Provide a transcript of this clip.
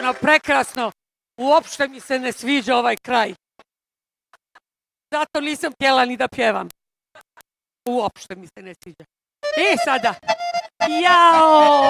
preterano, prekrasno. Uopšte mi se ne sviđa ovaj kraj. Zato nisam htjela ni da pjevam. Uopšte mi se ne sviđa. Sada. Jao!